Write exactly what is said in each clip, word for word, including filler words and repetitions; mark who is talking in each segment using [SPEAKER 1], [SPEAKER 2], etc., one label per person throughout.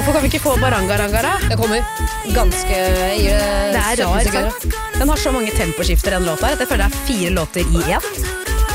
[SPEAKER 1] Hvorfor kan vi ikke få Barangarangara?
[SPEAKER 2] Det kommer ganske i
[SPEAKER 1] Det er rar sang. Den har så mange temposkifter den låta her, at jeg føler det er fire låter i én.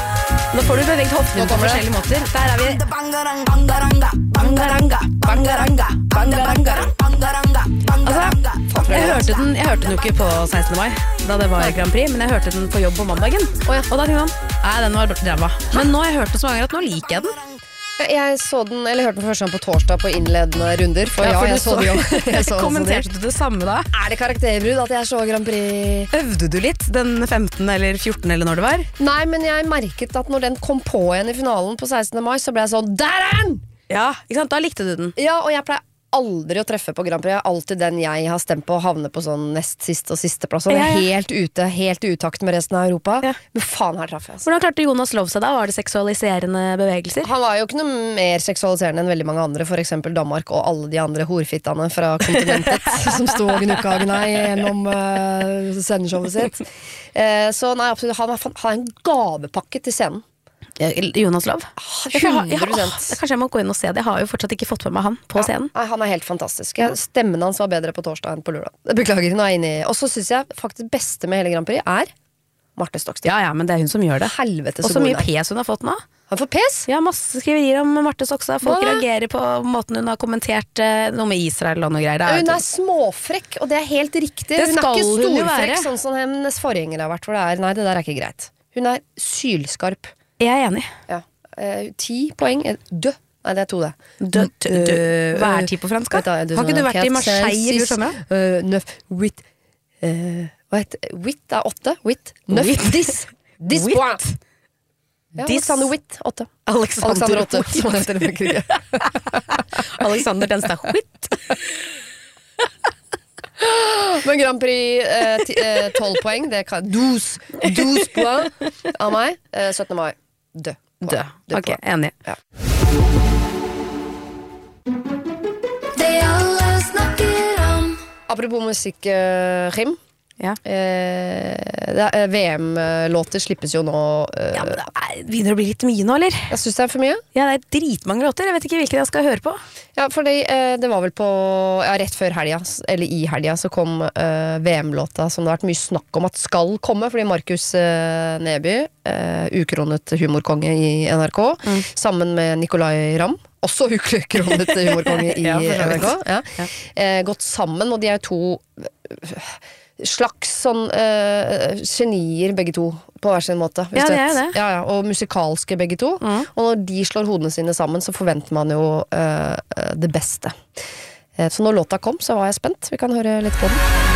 [SPEAKER 1] Nå får du beveget hoftene på forskjellige måter. Der er vi. Bangaranga, bangaranga, bangaranga, bangaranga, bangaranga. Altså, jeg hørte den, jeg hørte den jo ikke på sekstende mai, da det var Grand Prix, men jeg hørte den på jobb på mandagen. Og da tenkte han, nei, den var ræva. Men nå har jeg hørt den så mange ganger at nå liker jeg den.
[SPEAKER 2] Jeg så den, eller hørte den for første gang på torsdag på innledende runder. For ja,
[SPEAKER 1] ja for
[SPEAKER 2] jeg så det jo. Jeg så
[SPEAKER 1] kommenterte du det samme da?
[SPEAKER 2] Er det karakterbrudd at jeg så Grand Prix?
[SPEAKER 1] Øvde du litt den femtende eller fjortende eller når det var?
[SPEAKER 2] Nei, men jeg merket at når den kom på igjen i finalen på sekstende mai, så ble jeg sånn, der er den!
[SPEAKER 1] Ja, ikke sant? Da likte du den.
[SPEAKER 2] Ja, og jeg pleier aldri å treffe på Grand Prix. Jeg er alltid den jeg har stemt på å havne på sånn nest siste og siste plass. Og ja, ja. Helt ute, helt i utakt med resten av Europa. Ja. Men faen, her traff jeg. Altså.
[SPEAKER 1] Hvordan klarte Jonas Love seg da? Var det seksualiserende bevegelser?
[SPEAKER 2] Han var jo ikke noe mer seksualiserende enn veldig mange andre, for eksempel Danmark og alle de andre horfittene fra kontinentet som stod og gnukka gnei gjennom uh, sendeshowet sitt. Uh, så nei, absolutt, han er, han er en gavepakke til scenen.
[SPEAKER 1] Jonas Love?
[SPEAKER 2] hundre prosent.
[SPEAKER 1] Kanskje jeg må gå inn og se det. Jeg har jo fortsatt ikke fått med meg han på
[SPEAKER 2] ja,
[SPEAKER 1] scenen.
[SPEAKER 2] Nei, han er helt fantastisk. Stemmen hans var bedre på torsdag enn på lørdag. Beklager, nå er jeg inne i. Og så synes jeg faktisk det beste med hele Grand Prix er Marte Stokstad.
[SPEAKER 1] Ja, ja, men det er hun som gjør det.
[SPEAKER 2] Helvete,
[SPEAKER 1] og så mye pes hun har fått nå.
[SPEAKER 2] Han får pes?
[SPEAKER 1] Ja, masse skriverier om Marte Stokstad. Folk Hva? reagerer på måten hun har kommentert eh, noe med Israel og noe greier. Er
[SPEAKER 2] hun er småfrekk, og det er helt riktig.
[SPEAKER 1] Det
[SPEAKER 2] hun er ikke
[SPEAKER 1] storfrekk,
[SPEAKER 2] sånn som hennes forgjenger har vært. For det er, nei, det der er ikke greit. Hun er sylskarp.
[SPEAKER 1] Jeg er enig.
[SPEAKER 2] Ja. Uh, ti poeng. Dø. Nei, det er to det.
[SPEAKER 1] Dø, dø, dø. Hva er ti på fransk? Har ikke du vært i Marseille i sommer?
[SPEAKER 2] Uh, nøf, wit uh, Hva heter Wit er åtte. Wit. Nøf, dis. Dis point. Ja, Alexander Witt, åtte.
[SPEAKER 1] Alexander,
[SPEAKER 2] Alexander åtte, som han heter i Frankrike.
[SPEAKER 1] Alexander Denstad Witt.
[SPEAKER 2] Men Grand Prix tolv eh, poeng. Det kan douze poeng av meg. Eh, syttende mai. Dø.
[SPEAKER 1] Dø. Dø ok, enig.
[SPEAKER 2] Ja. Apropos musikk, uh, Kim.
[SPEAKER 1] Ja.
[SPEAKER 2] Eh, V M-låter slippes jo nå. Eh,
[SPEAKER 1] ja, men det er, begynner å bli litt mye nå, eller?
[SPEAKER 2] Jeg synes det er for mye.
[SPEAKER 1] Ja, det er dritmange låter. Jeg vet ikke hvilke jeg skal høre på.
[SPEAKER 2] Ja, for det, eh, det var vel på ja, rett før helga, eller i helga, så kom eh, V M-låta som det har vært mye snakk om at skal komme, fordi Markus eh, Neby, eh, ukronet humorkonge i N R K, mm. sammen med Nicolai Ramm, også ukronet humorkonge i ja, N R K, ja. Ja. Eh, gått sammen, og de er to slags sånn uh, genier begge to på hver sin måte,
[SPEAKER 1] ja, det er det.
[SPEAKER 2] Ja, ja, og musikalske begge to, mm. og når de slår hodene sine sammen så forventer man jo uh, det beste. uh, så når låta kom så var jeg spent. Vi kan høre litt på den.